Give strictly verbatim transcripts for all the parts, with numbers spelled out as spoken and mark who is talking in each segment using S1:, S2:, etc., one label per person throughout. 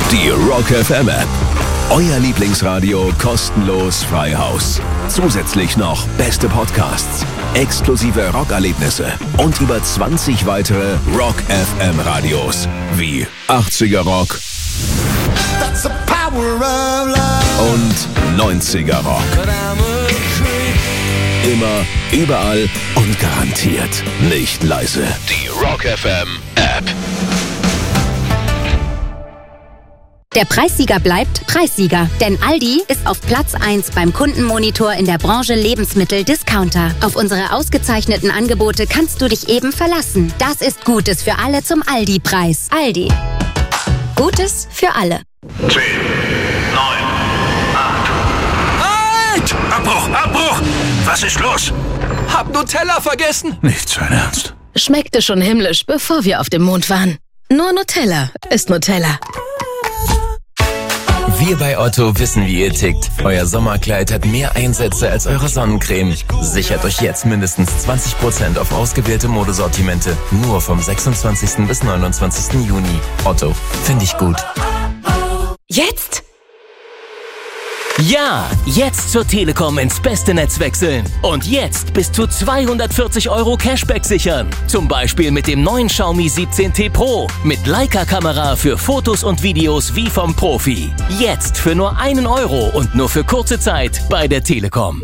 S1: Die Rock F M App. Euer Lieblingsradio kostenlos frei Haus. Zusätzlich noch beste Podcasts, exklusive Rockerlebnisse und über zwanzig weitere Rock F M Radios wie achtziger Rock und neunziger Rock. Immer, überall und garantiert nicht leise. Die Rock F M App.
S2: Der Preissieger bleibt Preissieger, denn Aldi ist auf Platz eins beim Kundenmonitor in der Branche Lebensmittel-Discounter. Auf unsere ausgezeichneten Angebote kannst du dich eben verlassen. Das ist Gutes für alle zum Aldi-Preis. Aldi. Gutes für alle.
S3: zehn, neun, acht. Halt! Abbruch, Abbruch! Was ist los?
S4: Hab Nutella vergessen.
S3: Nicht sein Ernst.
S5: Schmeckte schon himmlisch, bevor wir auf dem Mond waren. Nur Nutella ist Nutella.
S6: Wir bei Otto wissen, wie ihr tickt. Euer Sommerkleid hat mehr Einsätze als eure Sonnencreme. Sichert euch jetzt mindestens zwanzig Prozent auf ausgewählte Modesortimente. Nur vom sechsundzwanzigsten bis neunundzwanzigsten Juni. Otto, finde ich gut.
S5: Jetzt?
S7: Ja, jetzt zur Telekom ins beste Netz wechseln. Und jetzt bis zu zweihundertvierzig Euro Cashback sichern. Zum Beispiel mit dem neuen Xiaomi siebzehn T Pro. Mit Leica-Kamera für Fotos und Videos wie vom Profi. Jetzt für nur einen Euro und nur für kurze Zeit bei der Telekom.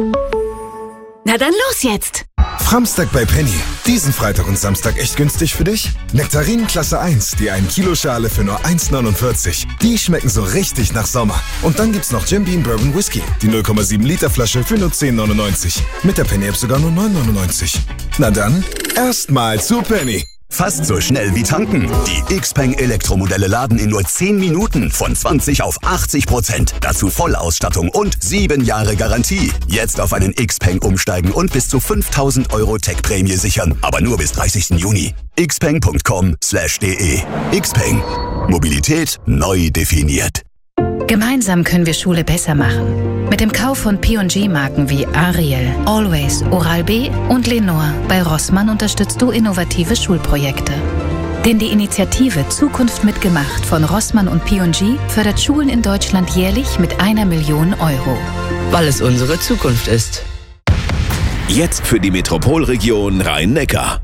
S5: Na dann los jetzt!
S8: Framstag bei Penny. Diesen Freitag und Samstag echt günstig für dich? Nektarinen Klasse eins, die ein Kilo Schale für nur eins neunundvierzig. Die schmecken so richtig nach Sommer. Und dann gibt's noch Jim Beam Bourbon Whisky, die null Komma sieben Liter Flasche für nur zehn neunundneunzig. Mit der Penny App sogar nur neun neunundneunzig. Na dann, erstmal zu Penny.
S9: Fast so schnell wie tanken. Die Xpeng Elektromodelle laden in nur zehn Minuten von zwanzig auf achtzig Prozent. Dazu Vollausstattung und sieben Jahre Garantie. Jetzt auf einen Xpeng umsteigen und bis zu fünftausend Euro Tech-Prämie sichern. Aber nur bis dreißigsten Juni. xpeng punkt com slash de. Xpeng. Mobilität neu definiert.
S10: Gemeinsam können wir Schule besser machen. Mit dem Kauf von P und G-Marken wie Ariel, Always, Oral-B und Lenore bei Rossmann unterstützt du innovative Schulprojekte. Denn die Initiative Zukunft mitgemacht von Rossmann und P und G fördert Schulen in Deutschland jährlich mit einer Million Euro.
S11: Weil es unsere Zukunft ist.
S1: Jetzt für die Metropolregion Rhein-Neckar.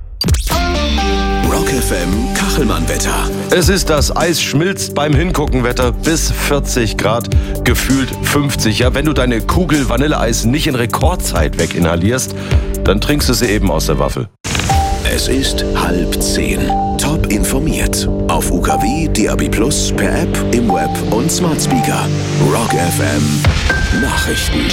S1: Rock F M Kachelmann-Wetter.
S12: Es ist das Eis schmilzt beim Hingucken-Wetter bis vierzig Grad, gefühlt fünfzig. Ja, wenn du deine Kugel Vanilleeis nicht in Rekordzeit weginhalierst, dann trinkst du sie eben aus der Waffel.
S1: Es ist halb zehn. Top informiert. Auf U K W, D A B Plus, per App, im Web und Smart Speaker. Rock F M Nachrichten.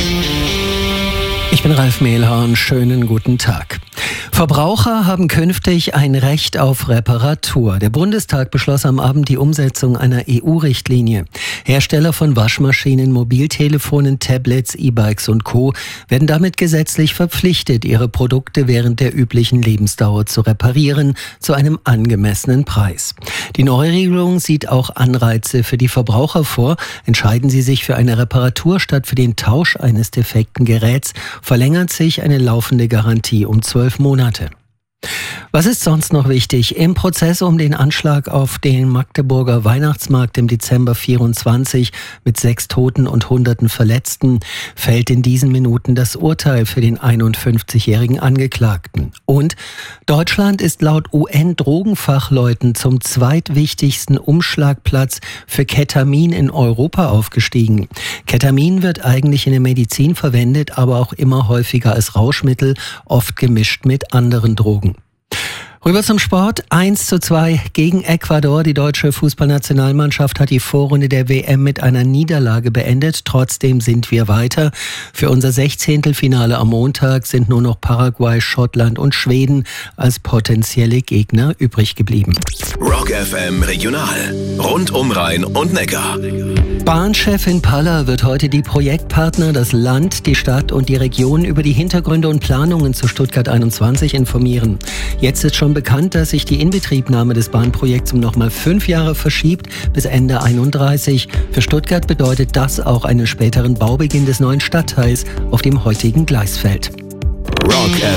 S13: Ich bin Ralf Mehlhorn, schönen guten Tag. Verbraucher haben künftig ein Recht auf Reparatur. Der Bundestag beschloss am Abend die Umsetzung einer E U-Richtlinie. Hersteller von Waschmaschinen, Mobiltelefonen, Tablets, E-Bikes und Co. werden damit gesetzlich verpflichtet, ihre Produkte während der üblichen Lebensdauer zu reparieren, zu einem angemessenen Preis. Die Neuregelung sieht auch Anreize für die Verbraucher vor. Entscheiden sie sich für eine Reparatur statt für den Tausch eines defekten Geräts, verlängert sich eine laufende Garantie um zwölf Monate. Was ist sonst noch wichtig? Im Prozess um den Anschlag auf den Magdeburger Weihnachtsmarkt im Dezember vierundzwanzig mit sechs Toten und hunderten Verletzten fällt in diesen Minuten das Urteil für den einundfünfzigjährigen Angeklagten. Und Deutschland ist laut U N-Drogenfachleuten zum zweitwichtigsten Umschlagplatz für Ketamin in Europa aufgestiegen. Ketamin wird eigentlich in der Medizin verwendet, aber auch immer häufiger als Rauschmittel, oft gemischt mit anderen Drogen. Rüber zum Sport. eins zu zwei gegen Ecuador. Die deutsche Fußballnationalmannschaft hat die Vorrunde der W M mit einer Niederlage beendet. Trotzdem sind wir weiter. Für unser Sechzehntelfinale am Montag sind nur noch Paraguay, Schottland und Schweden als potenzielle Gegner übrig geblieben.
S1: Rock F M Regional. Rund um Rhein und Neckar.
S13: Bahnchefin Paller wird heute die Projektpartner, das Land, die Stadt und die Region über die Hintergründe und Planungen zu Stuttgart einundzwanzig informieren. Jetzt ist schon bekannt, dass sich die Inbetriebnahme des Bahnprojekts um nochmal fünf Jahre verschiebt, bis Ende einunddreißig. Für Stuttgart bedeutet das auch einen späteren Baubeginn des neuen Stadtteils auf dem heutigen Gleisfeld.
S1: Rock